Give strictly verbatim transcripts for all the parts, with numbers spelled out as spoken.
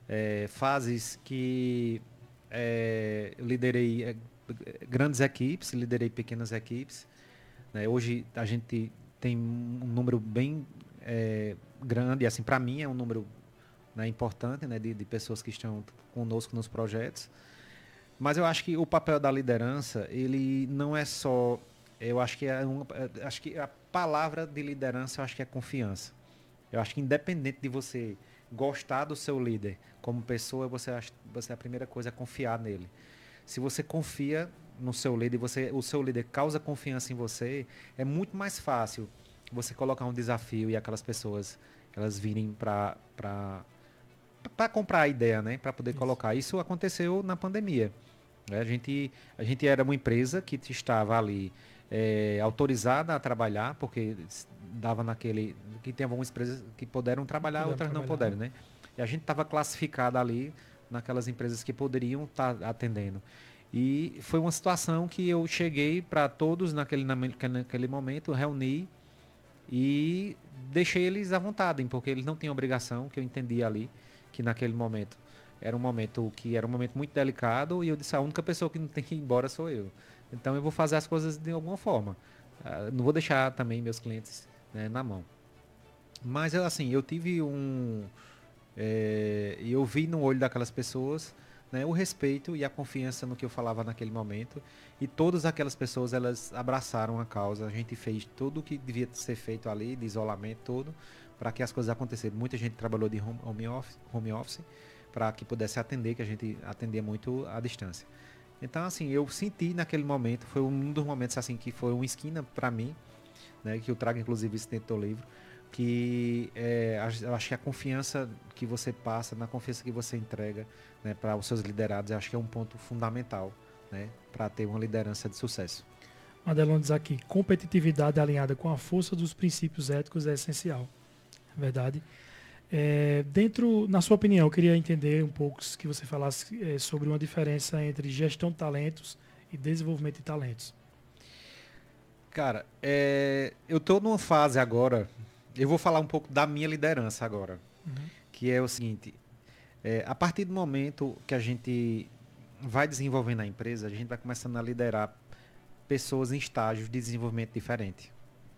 é, fases que é, eu liderei é, grandes equipes, liderei pequenas equipes. Né? Hoje a gente tem um número bem é, grande, assim, para mim é um número, né, importante, né, de, de pessoas que estão conosco nos projetos. Mas eu acho que o papel da liderança, ele não é só, eu acho que é um, acho que a palavra de liderança, eu acho que é confiança. Eu acho que independente de você gostar do seu líder como pessoa, você, acha, você a primeira coisa é confiar nele. Se você confia no seu líder, você, o seu líder causa confiança em você, é muito mais fácil você colocar um desafio e aquelas pessoas elas virem para para comprar a ideia, né, para poder Isso. colocar. Isso aconteceu na pandemia. Né? A gente a gente era uma empresa que estava ali é, autorizada a trabalhar, porque dava naquele que tem algumas empresas que puderam trabalhar, Podemos outras não trabalhar. puderam, né? E a gente estava classificada ali naquelas empresas que poderiam estar tá atendendo. E foi uma situação que eu cheguei para todos naquele, naquele momento, reuni e deixei eles à vontade, porque eles não tinham obrigação, que eu entendia ali, que naquele momento era um momento que era um momento muito delicado e eu disse, a única pessoa que não tem que ir embora sou eu. Então eu vou fazer as coisas de alguma forma. Uh, não vou deixar também meus clientes, né, na mão. Mas assim, eu tive um é, e eu vi no olho daquelas pessoas, né, o respeito e a confiança no que eu falava naquele momento. E todas aquelas pessoas, elas abraçaram a causa. A gente fez tudo o que devia ser feito ali, de isolamento todo, para que as coisas acontecessem. Muita gente trabalhou de home, home office, home office para que pudesse atender, que a gente atendia muito à distância. Então, assim, eu senti naquele momento, foi um dos momentos assim que foi uma esquina para mim, né, que eu trago inclusive isso dentro do livro, que é, eu acho que a confiança que você passa, na confiança que você entrega, né, para os seus liderados, eu acho que é um ponto fundamental, né, para ter uma liderança de sucesso. Madelon diz aqui, competitividade alinhada com a força dos princípios éticos é essencial. É verdade. É, dentro, na sua opinião, eu queria entender um pouco que você falasse é, sobre uma diferença entre gestão de talentos e desenvolvimento de talentos. Cara, é, eu estou numa fase agora, eu vou falar um pouco da minha liderança agora, Uhum. que é o seguinte, é, a partir do momento que a gente vai desenvolvendo a empresa, a gente vai começando a liderar pessoas em estágios de desenvolvimento diferente.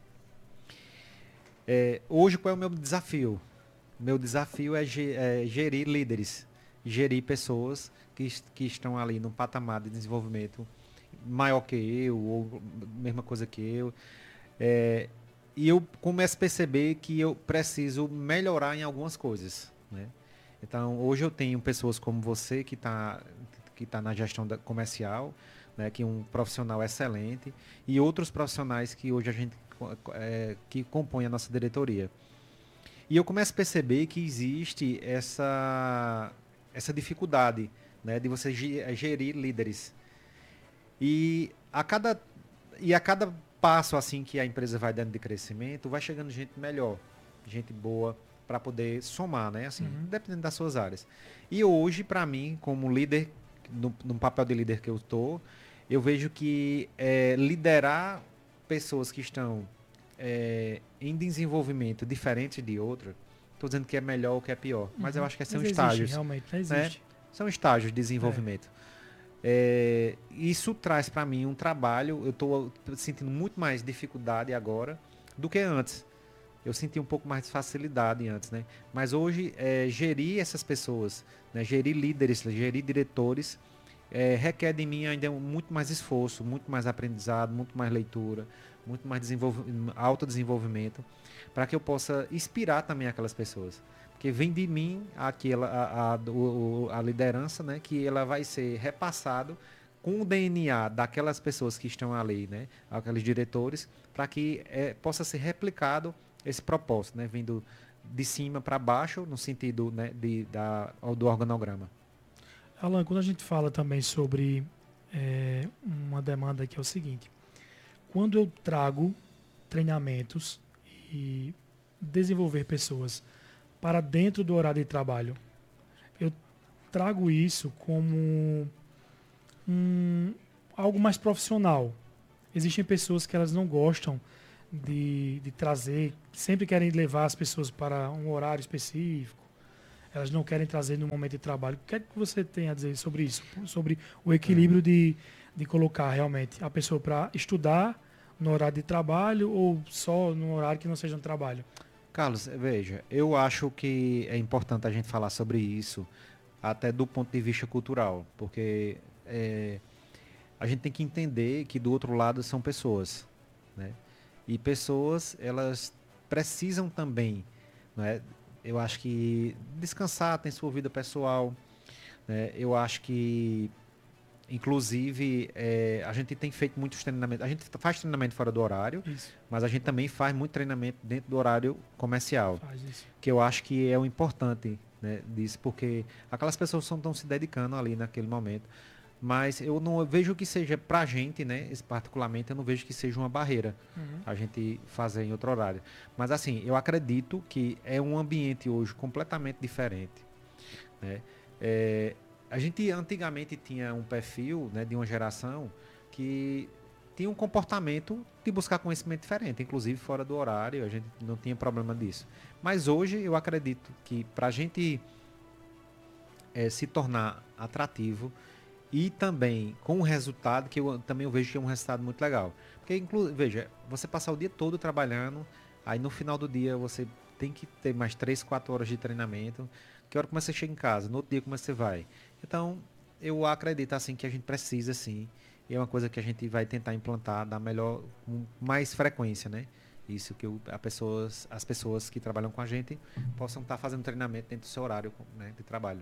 É, hoje, qual é o meu desafio? Meu desafio é, ge é gerir líderes, gerir pessoas que, que estão ali num patamar de desenvolvimento maior que eu, ou mesma coisa que eu. É, e eu começo a perceber que eu preciso melhorar em algumas coisas. Né? Então, hoje eu tenho pessoas como você que está que tá na gestão da, comercial, né, que é um profissional excelente, e outros profissionais que hoje a gente é, que compõem a nossa diretoria. E eu começo a perceber que existe essa, essa dificuldade, né, de você gerir líderes. E a cada, e a cada passo assim que a empresa vai dando de crescimento, vai chegando gente melhor, gente boa, para poder somar, né? Assim, Uhum. dependendo das suas áreas. E hoje, para mim, como líder, no, no papel de líder que eu estou, eu vejo que é, liderar pessoas que estão é, em desenvolvimento diferente de outra, estou dizendo que é melhor ou que é pior, mas eu Uhum. acho que são Mas existe, estágios, realmente, né? existe. São estágios de É. desenvolvimento. É, isso traz para mim um trabalho, eu estou sentindo muito mais dificuldade agora do que antes. Eu senti um pouco mais de facilidade antes, né? Mas hoje, é, gerir essas pessoas, né? Gerir líderes, gerir diretores, é, requer de mim ainda muito mais esforço, muito mais aprendizado, muito mais leitura, muito mais desenvolv autodesenvolvimento, para que eu possa inspirar também aquelas pessoas. Porque vem de mim aquela, a, a, a liderança, né, que ela vai ser repassado com o D N A daquelas pessoas que estão ali, né, aqueles diretores, para que é, possa ser replicado esse propósito, né, vindo de cima para baixo, no sentido, né, de, da, do organograma. Alan, quando a gente fala também sobre é, uma demanda que é o seguinte, quando eu trago treinamentos e desenvolver pessoas para dentro do horário de trabalho, eu trago isso como um, algo mais profissional. Existem pessoas que elas não gostam de, de trazer, sempre querem levar as pessoas para um horário específico. elas não querem trazer no momento de trabalho. O que é que você tem a dizer sobre isso? Sobre o equilíbrio de, de colocar realmente a pessoa para estudar no horário de trabalho ou só no horário que não seja no trabalho? Carlos, veja, eu acho que é importante a gente falar sobre isso, até do ponto de vista cultural, porque é, a gente tem que entender que do outro lado são pessoas, né? E pessoas, elas precisam também, né? Eu acho que descansar, tem sua vida pessoal, né? Eu acho que, inclusive, é, a gente tem feito muitos treinamentos. A gente faz treinamento fora do horário, Isso, mas a gente também faz muito treinamento dentro do horário comercial, faz isso. que eu acho que é o importante, né, disso, porque aquelas pessoas estão se dedicando ali naquele momento. Mas eu não vejo que seja pra gente, né, esse particularmente, eu não vejo que seja uma barreira Uhum. a gente fazer em outro horário. Mas assim, eu acredito que é um ambiente hoje completamente diferente, né? É, a gente antigamente tinha um perfil, né, de uma geração que tinha um comportamento de buscar conhecimento diferente, inclusive fora do horário, a gente não tinha problema disso. Mas hoje eu acredito que para a gente é, se tornar atrativo e também com um resultado que eu também eu vejo que é um resultado muito legal. Porque, inclu veja, você passar o dia todo trabalhando, aí no final do dia você tem que ter mais três quatro horas de treinamento. Que hora que você chega em casa? No outro dia como é que você vai? Então, eu acredito assim que a gente precisa sim. E é uma coisa que a gente vai tentar implantar da melhor, com mais frequência, né? Isso que o, a pessoas, as pessoas que trabalham com a gente possam estar fazendo treinamento dentro do seu horário, né, de trabalho.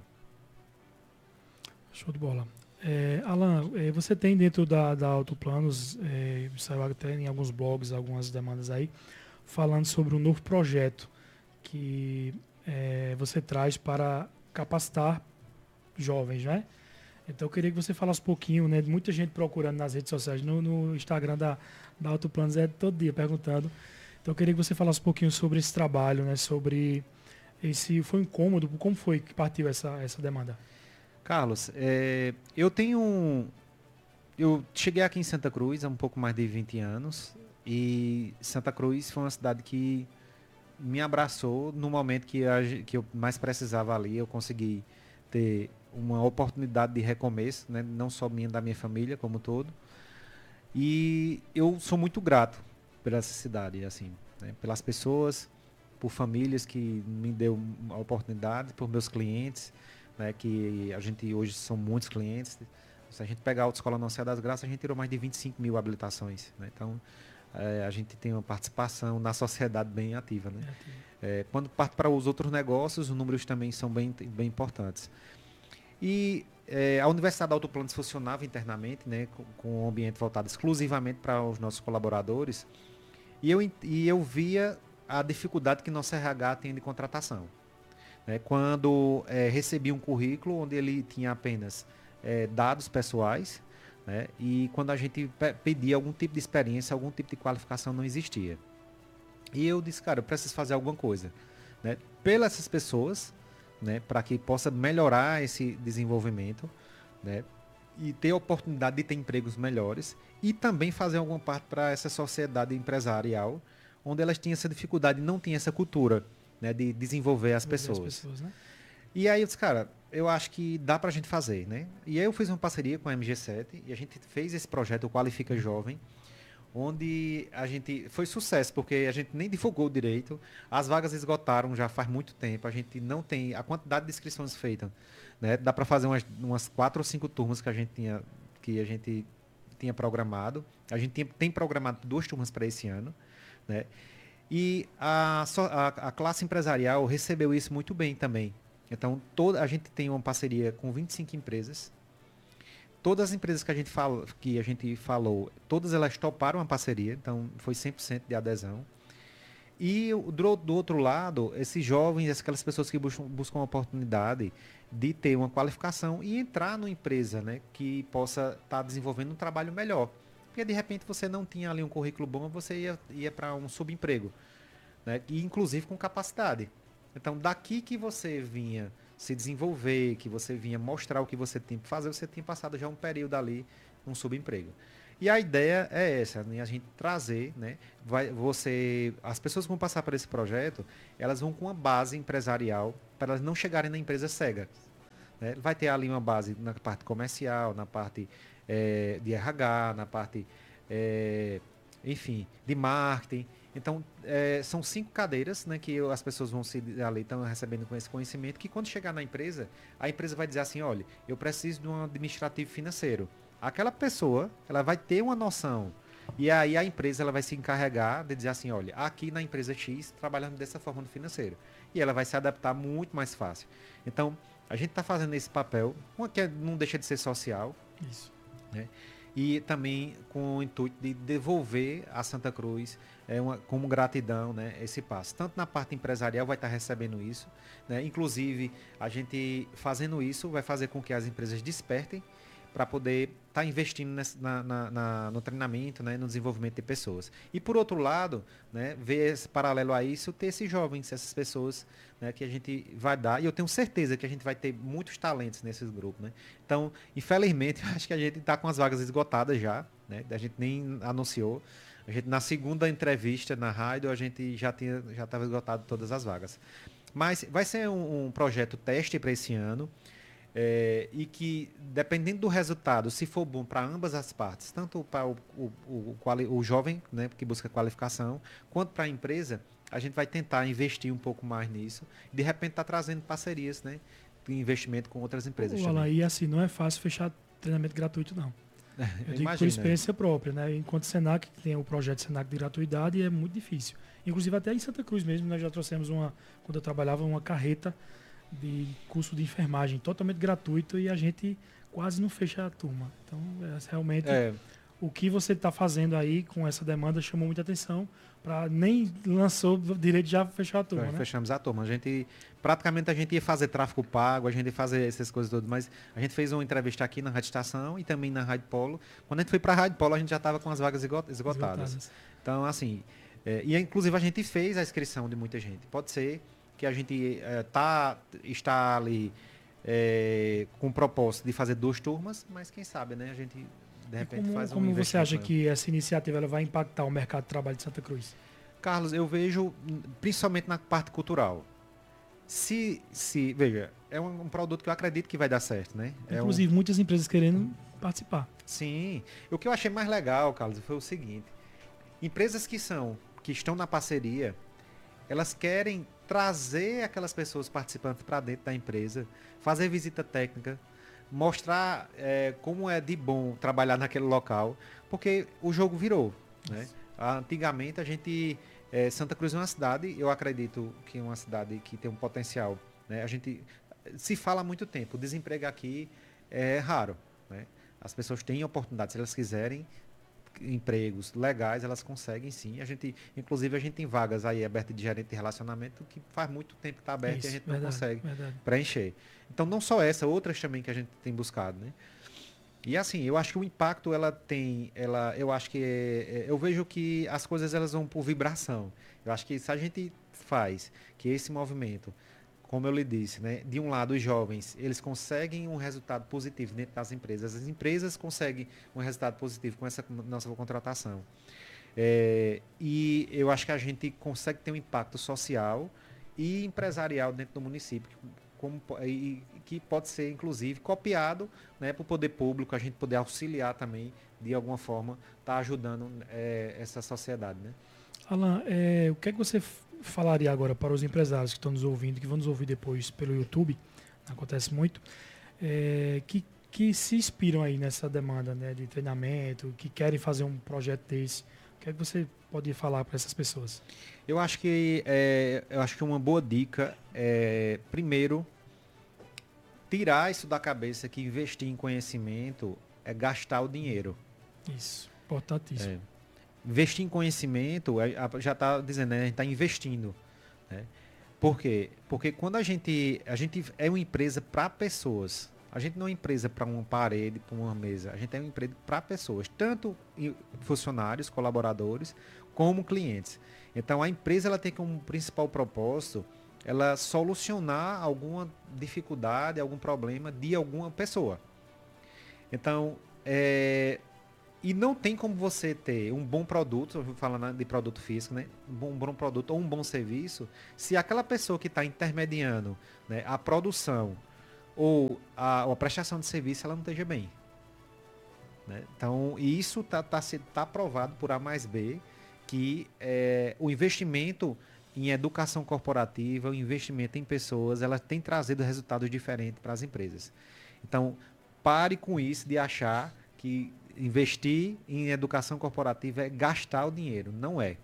Show de bola. É, Alan, é, você tem dentro da, da Autoplanos, é, saiu até em alguns blogs, algumas demandas aí, falando sobre um novo projeto que é, você traz para capacitar jovens, né? Então eu queria que você falasse um pouquinho, né? Muita gente procurando nas redes sociais, no, no Instagram da, da Autoplanos é todo dia perguntando. Então eu queria que você falasse um pouquinho sobre esse trabalho, né? Sobre esse, foi um incômodo, como foi que partiu essa, essa demanda? Carlos, é, eu tenho um, eu cheguei aqui em Santa Cruz há um pouco mais de vinte anos e Santa Cruz foi uma cidade que me abraçou no momento que, a, que eu mais precisava ali. Eu consegui ter uma oportunidade de recomeço, né? Não só minha, da minha família como um todo. E eu sou muito grato por essa cidade, assim, né? Pelas pessoas, por famílias que me deu a oportunidade, por meus clientes, né? Que a gente hoje são muitos clientes. Se a gente pegar a Autoescola Nossa Senhora das Graças, a gente tirou mais de vinte e cinco mil habilitações, né? Então, é, a gente tem uma participação na sociedade bem ativa, né? É, quando parte para os outros negócios, os números também são bem, bem importantes. E é, a Universidade da Autoplanos funcionava internamente, né, com, com um ambiente voltado exclusivamente para os nossos colaboradores, e eu, e eu via a dificuldade que nosso R H tem de contratação. Né? Quando é, recebi um currículo onde ele tinha apenas é, dados pessoais, né, e quando a gente pe pedia algum tipo de experiência, algum tipo de qualificação, não existia. E eu disse, cara, eu preciso fazer alguma coisa, né, pelas pessoas, né, para que possa melhorar esse desenvolvimento, né, e ter a oportunidade de ter empregos melhores e também fazer alguma parte para essa sociedade empresarial, onde elas tinham essa dificuldade e não tinham essa cultura, né, de desenvolver as pessoas. As pessoas, né? E aí eu disse, cara, eu acho que dá pra gente fazer, né? E aí eu fiz uma parceria com a M G sete e a gente fez esse projeto, o Qualifica Jovem, onde a gente foi sucesso, porque a gente nem divulgou direito, as vagas esgotaram já faz muito tempo, a gente não tem a quantidade de inscrições feitas, né? Dá para fazer umas, umas quatro ou cinco turmas que a gente tinha que a gente tinha programado. A gente tinha, tem programado duas turmas para esse ano, né? E a, a, a classe empresarial recebeu isso muito bem também. Então, toda, a gente tem uma parceria com vinte e cinco empresas. Todas as empresas que a gente, fala, que a gente falou, todas elas toparam a parceria, então foi cem por cento de adesão. E do, do outro lado, esses jovens, aquelas pessoas que buscam, buscam a oportunidade de ter uma qualificação e entrar numa empresa, né, que possa estar tá desenvolvendo um trabalho melhor. Porque de repente você não tinha ali um currículo bom, você ia, ia para um subemprego, né, e inclusive com capacidade. Então, daqui que você vinha se desenvolver, que você vinha mostrar o que você tinha para fazer, você tinha passado já um período ali, um subemprego. E a ideia é essa, né? A gente trazer, né? Vai, você, as pessoas que vão passar por esse projeto, elas vão com uma base empresarial para elas não chegarem na empresa cega. Né? Vai ter ali uma base na parte comercial, na parte eh, de R H, na parte, eh, enfim, de marketing. Então, eh, são cinco cadeiras, né, que as pessoas vão se ali estão recebendo com esse conhecimento, que quando chegar na empresa, a empresa vai dizer assim, olha, eu preciso de um administrativo financeiro. Aquela pessoa, ela vai ter uma noção. E aí a empresa ela vai se encarregar de dizer assim, olha, aqui na empresa X, trabalhando dessa forma no financeiro. E ela vai se adaptar muito mais fácil. Então, a gente está fazendo esse papel, uma que não deixa de ser social. Isso. Né? E também com o intuito de devolver a Santa Cruz é, uma, como gratidão, né, esse passo. Tanto na parte empresarial vai estar recebendo isso, né? Inclusive a gente fazendo isso vai fazer com que as empresas despertem para poder estar tá investindo nessa, na, na, na, no treinamento, né, no desenvolvimento de pessoas. E por outro lado, né, ver esse paralelo a isso, ter esses jovens, essas pessoas, né, que a gente vai dar, e eu tenho certeza que a gente vai ter muitos talentos nesses grupos. Né? Então, infelizmente, eu acho que a gente está com as vagas esgotadas já, né? A gente nem anunciou. A gente, na segunda entrevista na rádio, a gente já tinha, já estava esgotado todas as vagas. Mas vai ser um, um projeto teste para esse ano. É, e que, dependendo do resultado, se for bom para ambas as partes, tanto para o, o, o, o jovem, né, que busca qualificação, quanto para a empresa, a gente vai tentar investir um pouco mais nisso. De repente, está trazendo parcerias, né, de investimento com outras empresas. Olha lá, e assim, não é fácil fechar treinamento gratuito, não. Eu, eu digo imagino, por experiência né? própria, né? Enquanto o Senac tem o projeto Senac de gratuidade, é muito difícil. Inclusive, até em Santa Cruz mesmo, nós já trouxemos uma, quando eu trabalhava, uma carreta de curso de enfermagem totalmente gratuito e a gente quase não fecha a turma. Então, é, realmente, é. o que você está fazendo aí com essa demanda chamou muita atenção, para nem lançou direito de já fechar a turma. É, né? Fechamos a turma. A gente, praticamente a gente ia fazer tráfego pago, a gente ia fazer essas coisas todas, mas a gente fez uma entrevista aqui na Rádio Estação e também na Rádio Polo. Quando a gente foi para a Rádio Polo, a gente já estava com as vagas esgotadas. esgotadas. Então, assim, é, e inclusive a gente fez a inscrição de muita gente. Pode ser que a gente é, tá, está ali é, com o propósito de fazer duas turmas, mas quem sabe, né? A gente, de repente, como, faz um Como você acha mesmo. que essa iniciativa ela vai impactar o mercado de trabalho de Santa Cruz? Carlos, eu vejo, principalmente na parte cultural. Se, se veja, é um, um produto que eu acredito que vai dar certo, né? Inclusive, é um... muitas empresas querendo participar. Sim. O que eu achei mais legal, Carlos, foi o seguinte. Empresas que são, que estão na parceria, elas querem trazer aquelas pessoas participantes para dentro da empresa, fazer visita técnica, mostrar é, como é de bom trabalhar naquele local, porque o jogo virou. Né? Antigamente a gente... É, Santa Cruz é uma cidade, eu acredito que é uma cidade que tem um potencial. Né? A gente se fala há muito tempo, o desemprego aqui é raro. Né? As pessoas têm oportunidade, se elas quiserem empregos legais, elas conseguem sim. A gente, inclusive, a gente tem vagas aí abertas de gerente de relacionamento que faz muito tempo que está aberto Isso, e a gente verdade, não consegue verdade. preencher. Então, não só essa, outras também que a gente tem buscado, né? E assim, eu acho que o impacto ela tem, ela, eu acho que é, eu vejo que as coisas elas vão por vibração. Eu acho que se a gente faz que esse movimento, como eu lhe disse, né, de um lado os jovens, eles conseguem um resultado positivo dentro das empresas, as empresas conseguem um resultado positivo com essa nossa contratação. É, e eu acho que a gente consegue ter um impacto social e empresarial dentro do município, como, e, que pode ser, inclusive, copiado, né, para o poder público, a gente poder auxiliar também, de alguma forma, tá ajudando é, essa sociedade. Né? Alan, é, o que é que você falaria agora para os empresários que estão nos ouvindo, que vão nos ouvir depois pelo YouTube, acontece muito, é, que, que se inspiram aí nessa demanda, né, de treinamento, que querem fazer um projeto desse? O que é que você pode falar para essas pessoas? Eu acho que é, eu acho que uma boa dica é, primeiro, tirar isso da cabeça que investir em conhecimento é gastar o dinheiro. Isso, importantíssimo. É. Investir em conhecimento, já está dizendo, né, a gente está investindo. Né? Por quê? Porque quando a gente, a gente é uma empresa para pessoas, a gente não é uma empresa para uma parede, para uma mesa, a gente é uma empresa para pessoas, tanto funcionários, colaboradores, como clientes. Então a empresa ela tem como principal propósito ela solucionar alguma dificuldade, algum problema de alguma pessoa. Então, é, E não tem como você ter um bom produto, eu vou falar de produto físico, né? Um bom, um bom produto ou um bom serviço, se aquela pessoa que está intermediando, né, a produção ou a, ou a prestação de serviço, ela não esteja bem. Né? Então, isso está tá, tá, tá provado por A mais B, que é, o investimento em educação corporativa, o investimento em pessoas, ela tem trazido resultados diferentes para as empresas. Então, pare com isso de achar que investir em educação corporativa é gastar o dinheiro. Não é.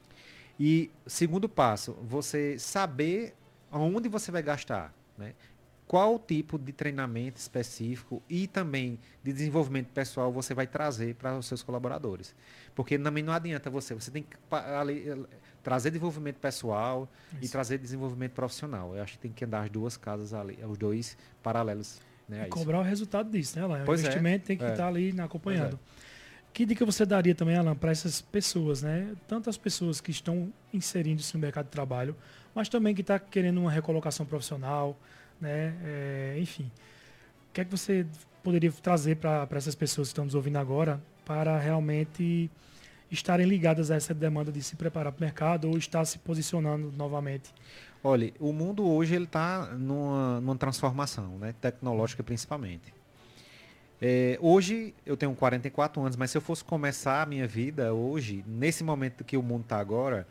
E segundo passo, você saber aonde você vai gastar, né? Qual tipo de treinamento específico e também de desenvolvimento pessoal você vai trazer para os seus colaboradores. Porque também não adianta você, você tem que ali, trazer desenvolvimento pessoal Isso. e trazer desenvolvimento profissional. Eu acho que tem que andar as duas casas ali, os dois paralelos. Né, e cobrar o resultado disso, né, Alan? O pois investimento é, tem que é. estar ali acompanhando. Que dica você daria também, Alan, para essas pessoas, né? Tanto as pessoas que estão inserindo-se no mercado de trabalho, mas também que está querendo uma recolocação profissional, né? É, enfim, o que é que você poderia trazer para essas pessoas que estão nos ouvindo agora para realmente estarem ligadas a essa demanda de se preparar para o mercado ou estar se posicionando novamente? Olha, o mundo hoje ele está numa, numa transformação, né? Tecnológica principalmente. É, hoje eu tenho quarenta e quatro anos, mas se eu fosse começar a minha vida hoje, nesse momento que o mundo está agora,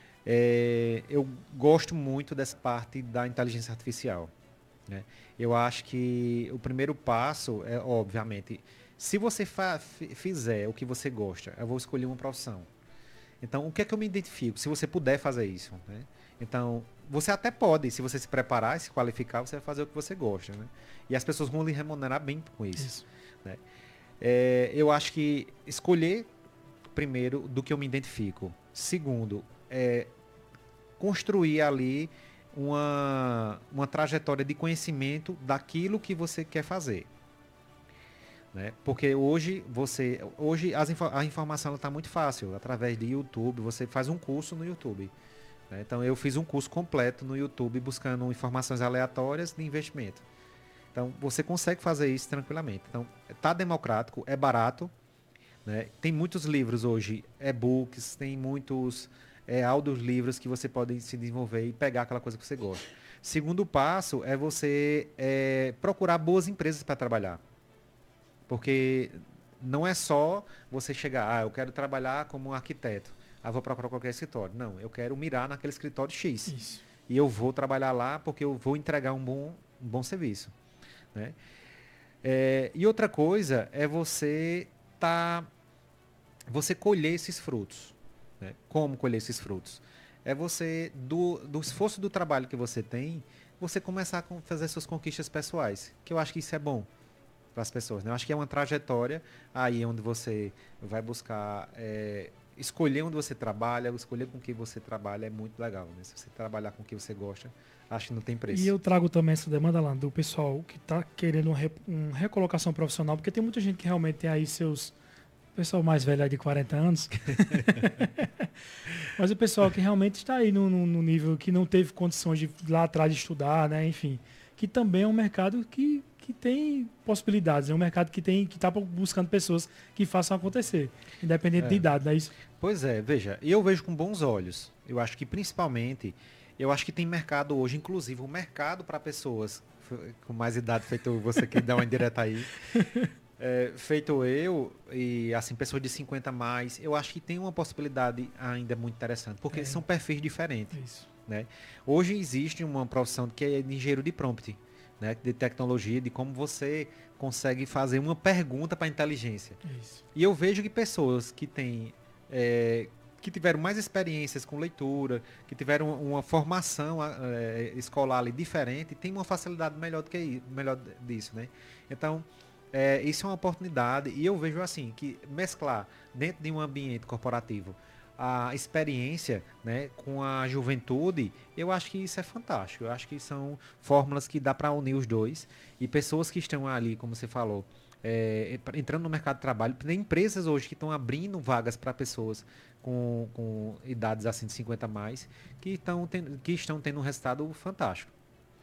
é, eu gosto muito dessa parte da inteligência artificial. Né? Eu acho que o primeiro passo é, obviamente, se você fizer o que você gosta, eu vou escolher uma profissão. Então, o que é que eu me identifico? Se você puder fazer isso. Né? Então, você até pode, se você se preparar e se qualificar, você vai fazer o que você gosta. Né? E as pessoas vão lhe remunerar bem com isso. isso. Né? É, eu acho que escolher, primeiro, do que eu me identifico. Segundo, é, construir ali uma, uma trajetória de conhecimento daquilo que você quer fazer. Né? Porque hoje, você, hoje as, a informação está muito fácil. Através de YouTube, você faz um curso no YouTube. Né? Então, eu fiz um curso completo no YouTube buscando informações aleatórias de investimento. Então, você consegue fazer isso tranquilamente. Então, está democrático, é barato. Né? Tem muitos livros hoje, e-books, tem muitos é, audiolivros que você pode se desenvolver e pegar aquela coisa que você gosta. Segundo passo é você é, procurar boas empresas para trabalhar. Porque não é só você chegar, ah, eu quero trabalhar como arquiteto. Ah, vou procurar qualquer escritório. Não, eu quero mirar naquele escritório X. Isso. E eu vou trabalhar lá porque eu vou entregar um bom, um bom serviço. Né? É, e outra coisa é você tá, você colher esses frutos. Né? Como colher esses frutos? É você, do, do esforço do trabalho que você tem, você começar a fazer suas conquistas pessoais. Que eu acho que isso é bom para as pessoas. Né? Eu acho que é uma trajetória aí onde você vai buscar é, escolher onde você trabalha, escolher com quem você trabalha é muito legal. Né? Se você trabalhar com o que você gosta, acho que não tem preço. E eu trago também essa demanda lá do pessoal que está querendo uma, re, uma recolocação profissional, porque tem muita gente que realmente tem aí seus... pessoal mais velho aí de quarenta anos. Mas o pessoal que realmente está aí no, no, no nível que não teve condições de lá atrás de estudar, né? Enfim, que também é um mercado que, que tem possibilidades, é um mercado que tem que está buscando pessoas que façam acontecer, independente é. de idade, não é isso? Pois é, veja, eu vejo com bons olhos. Eu acho que principalmente, eu acho que tem mercado hoje, inclusive o um mercado para pessoas com mais idade, feito você que dá uma indireta aí. É, feito eu e assim pessoas de cinquenta a mais, eu acho que tem uma possibilidade ainda muito interessante, porque é. são perfis diferentes. Isso. Né? Hoje existe uma profissão que é de engenheiro de prompt, né? De tecnologia, de como você consegue fazer uma pergunta para a inteligência. Isso. E eu vejo que pessoas que têm é, que tiveram mais experiências com leitura, que tiveram uma formação é, escolar ali diferente, têm uma facilidade melhor do que isso, melhor disso, né? Então É, isso é uma oportunidade e eu vejo assim, que mesclar dentro de um ambiente corporativo a experiência, né, com a juventude, eu acho que isso é fantástico. Eu acho que são fórmulas que dá para unir os dois e pessoas que estão ali, como você falou, é, entrando no mercado de trabalho, tem empresas hoje que estão abrindo vagas para pessoas com, com idades assim de cinquenta a mais, que, tão tendo, que estão tendo um resultado fantástico.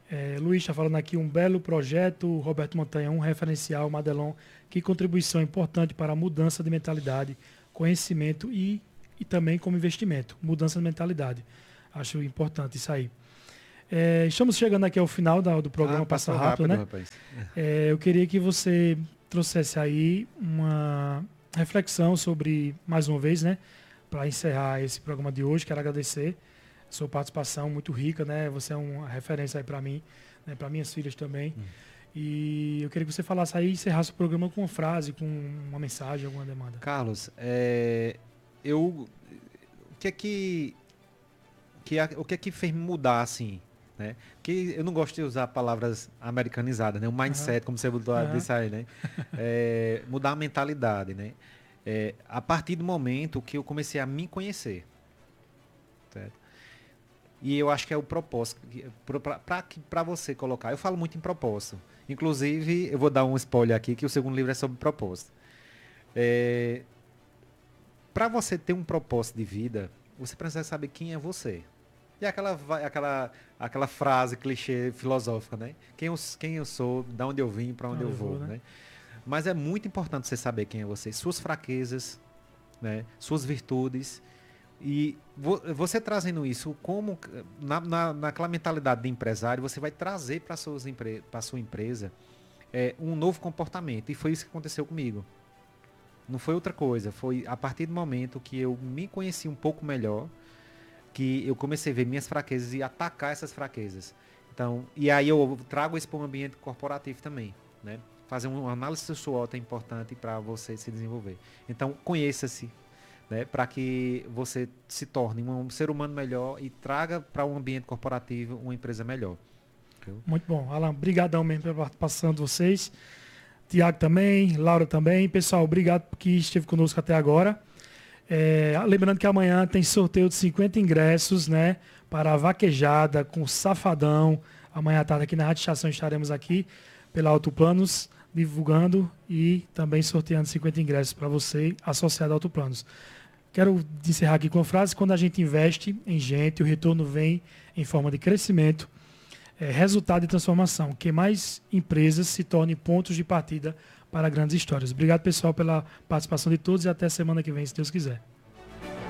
É, Luiz está falando aqui, um belo projeto, Roberto Montanha, um referencial, Madelon, que contribuição importante para a mudança de mentalidade, conhecimento e, e também como investimento, mudança de mentalidade. Acho importante isso aí. É, estamos chegando aqui ao final da, do programa, ah, passa rápido, rápido, né? Rapaz. É, eu queria que você trouxesse aí uma reflexão sobre, mais uma vez, né? Para encerrar esse programa de hoje, quero agradecer a sua participação muito rica, né? Você é uma referência aí para mim, né? Para minhas filhas também. Hum. E eu queria que você falasse aí, encerrasse o programa com uma frase, com uma mensagem, alguma demanda. Carlos, é, eu, o que é que, que o que é que fez me mudar assim, né? Porque eu não gosto de usar palavras americanizadas, né? O mindset, uhum. como você botou uhum. disse aí, né? É, mudar a mentalidade, né? É, a partir do momento que eu comecei a me conhecer, certo? E eu acho que é o propósito para você colocar. Eu falo muito em propósito. Inclusive, eu vou dar um spoiler aqui, que o segundo livro é sobre propósito. É, para você ter um propósito de vida, você precisa saber quem é você. E aquela, aquela, aquela frase clichê filosófica, né? Quem eu, quem eu sou, de onde eu vim, para onde eu, eu vou, vou né? né? Mas é muito importante você saber quem é você, suas fraquezas, né? Suas virtudes. E vo, você trazendo isso como na, na, naquela mentalidade de empresário, você vai trazer para a sua empresa é, um novo comportamento. E foi isso que aconteceu comigo. Não foi outra coisa. Foi a partir do momento que eu me conheci um pouco melhor, que eu comecei a ver minhas fraquezas e atacar essas fraquezas. Então, e aí eu trago isso para um ambiente corporativo também, né? Fazer uma análise SWOT é importante para você se desenvolver. Então, conheça-se, né, para que você se torne um ser humano melhor e traga para um ambiente corporativo uma empresa melhor. Entendeu? Muito bom. Alan, brigadão mesmo pela participação de vocês. Tiago também, Laura também. Pessoal, obrigado por que esteve conosco até agora. É, lembrando que amanhã tem sorteio de cinquenta ingressos, né, para a vaquejada com Safadão. Amanhã à tarde aqui na Rádio Estação estaremos aqui pela Autoplanos divulgando e também sorteando cinquenta ingressos para você associado a Autoplanos. Quero encerrar aqui com a frase: quando a gente investe em gente, o retorno vem em forma de crescimento, é, resultado de transformação, que mais empresas se tornem pontos de partida para grandes histórias. Obrigado, pessoal, pela participação de todos e até semana que vem, se Deus quiser.